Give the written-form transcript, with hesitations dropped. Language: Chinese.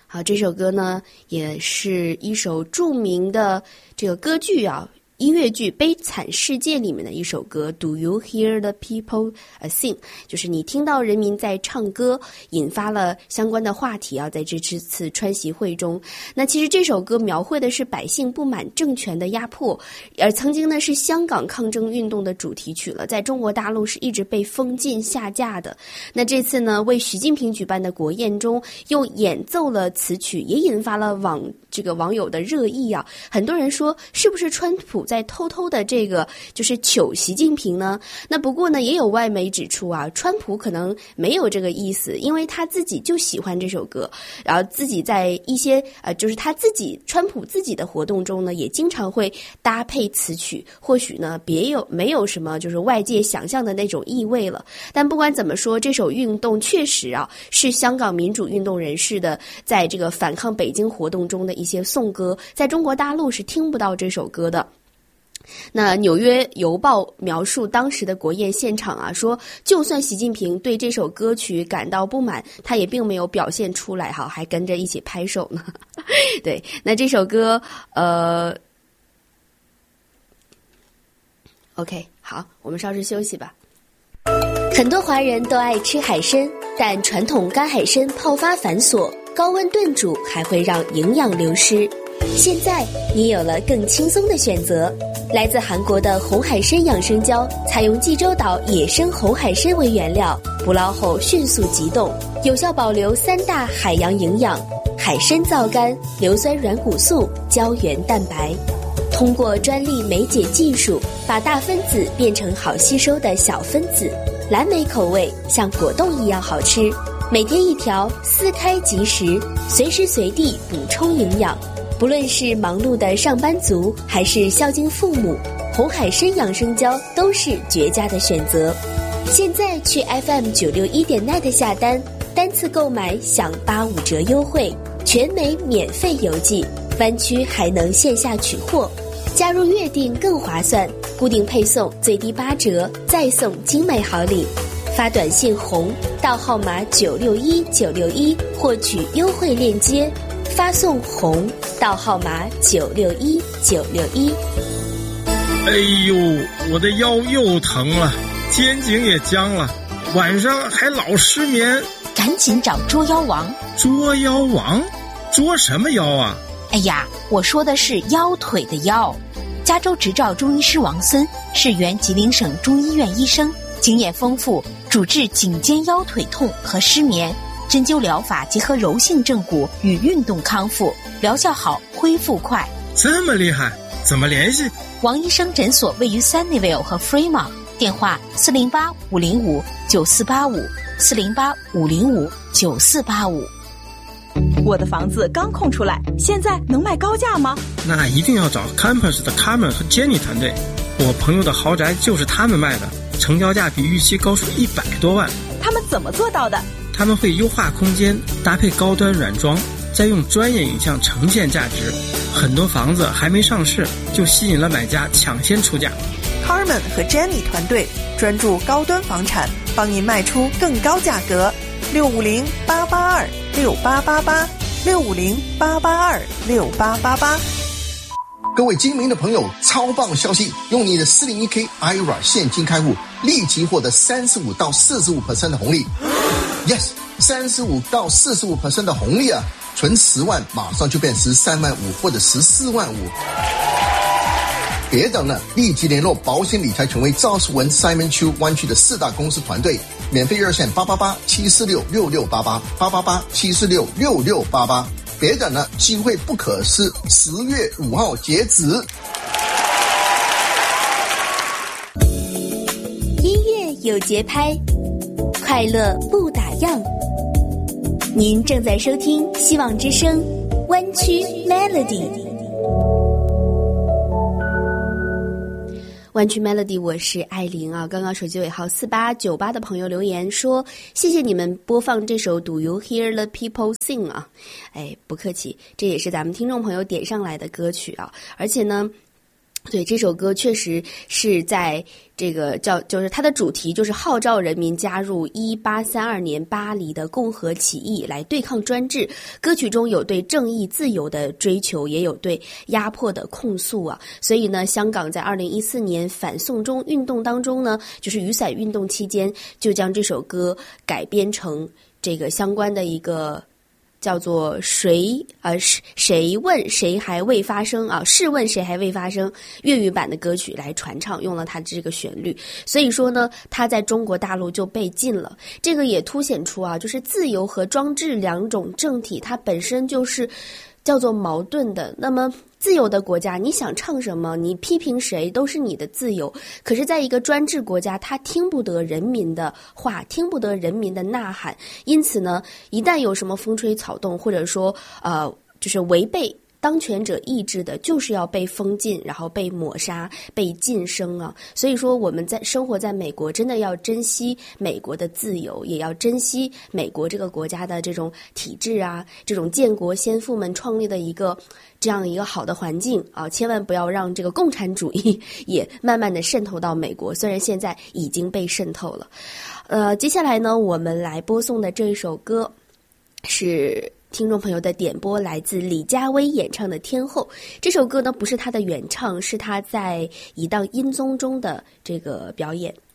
好，这首歌呢也是一首著名的这个歌剧啊，音乐剧《悲惨世界》里面的一首歌 Do you hear the people sing， 就是你听到人民在唱歌，引发了相关的话题啊，在这次川习会中。那其实这首歌描绘的是百姓不满政权的压迫，而曾经呢是香港抗争运动的主题曲了，在中国大陆是一直被封禁下架的。那这次呢为习近平举办的国宴中又演奏了此曲，也引发了网友的热议啊。很多人说是不是川普在偷偷的这个就是糗习近平呢？那不过呢也有外媒指出啊，川普可能没有这个意思，因为他自己就喜欢这首歌，然后自己在一些就是他自己川普自己的活动中呢也经常会搭配此曲，或许呢没有什么就是外界想象的那种意味了。但不管怎么说，这首运动确实啊是香港民主运动人士的在这个反抗北京活动中的一些颂歌，在中国大陆是听不到这首歌的。那纽约邮报描述当时的国宴现场啊，说就算习近平对这首歌曲感到不满，他也并没有表现出来哈，还跟着一起拍手呢。对，那这首歌OK， 好，我们稍事休息吧。很多华人都爱吃海参，但传统干海参泡发繁琐，高温炖煮还会让营养流失。现在你有了更轻松的选择，来自韩国的红海参养生胶，采用济州岛野生红海参为原料，捕捞后迅速急冻，有效保留3大海洋营养：海参皂苷、硫酸软骨素、胶原蛋白。通过专利酶解技术，把大分子变成好吸收的小分子，蓝莓口味像果冻一样好吃。每天1条，撕开即食，随时随地补充营养。不论是忙碌的上班族，还是孝敬父母，红海参养生胶都是绝佳的选择。现在去 FM961.net 下单，单次购买享85折优惠，全美免费邮寄，湾区还能线下取货。加入月订更划算，固定配送最低8折，再送精美好礼。发短信红到号码961961获取优惠链接，发送红到号码961961。 哎呦，我的腰又疼了，肩颈也僵了，晚上还老失眠。 赶紧找捉妖王。 捉妖王？捉什么妖啊？ 哎呀，我说的是腰腿的腰。加州执照中医师王森是原吉林省中医院医生，经验丰富，主治颈肩腰腿痛和失眠，针灸疗法结合柔性正骨与运动康复，疗效好，恢复快。 这么厉害，怎么联系？ 王医生诊所位于 Sunnyvale 和 Fremont， 电话408-505-9485 408-505-9485。 我的房子刚空出来，现在能卖高价吗？ 那一定要找 Campus 的 Carmen 和 Jenny 团队，我朋友的豪宅就是他们卖的，成交价比预期高出100多万。 他们怎么做到的？ 他们会优化空间，搭配高端软装，再用专业影像呈现价值。很多房子还没上市，就吸引了买家抢先出价。 Carmen 和 Jenny 团队专注高端房产，帮您卖出更高价格。650-882-6888 650-882-6888。 各位精明的朋友，超棒消息！用你的 401k IRA 现金开户，立即获得35%到45% 的红利。Yes， 35%到45% 的红利啊！存10万，马上就变13万5或者14万5。别等了，立即联络保险理财权威赵世文 Simon Chu 湾区的4大公司团队，免费热线888-746-6688 888-746-6688。别等了，机会不可失，10月5号截止。 音乐有节拍，快乐不打烊。您正在收听希望之声湾区 Melody。湾区 Melody， 我是艾琳啊。刚刚手机尾号4898的朋友留言说，谢谢你们播放这首 Do you hear the people sing 啊。哎，不客气，这也是咱们听众朋友点上来的歌曲啊。而且呢对，这首歌确实是在这个就是它的主题就是号召人民加入1832年巴黎的共和起义来对抗专制。歌曲中有对正义自由的追求，也有对压迫的控诉啊。所以呢，香港在2014年反送中运动当中呢，就是雨伞运动期间，就将这首歌改编成这个相关的一个叫做谁问谁还未发生啊？试问谁还未发生？粤语版的歌曲来传唱，用了它这个旋律。所以说呢，它在中国大陆就被禁了。这个也凸显出啊，就是自由和专制两种政体，它本身就是叫做矛盾的。那么自由的国家，你想唱什么，你批评谁都是你的自由。可是在一个专制国家，他听不得人民的话，听不得人民的呐喊。因此呢，一旦有什么风吹草动，或者说就是违背当权者意志的，就是要被封禁，然后被抹杀，被晋升啊！所以说，我们在生活在美国，真的要珍惜美国的自由，也要珍惜美国这个国家的这种体制啊，这种建国先父们创立的这样一个好的环境啊！千万不要让这个共产主义也慢慢的渗透到美国，虽然现在已经被渗透了。接下来呢，我们来播送的这一首歌是听众朋友的点播，来自李佳薇演唱的《天后》。这首歌呢，不是她的原唱，是她在一档音综中的这个表演。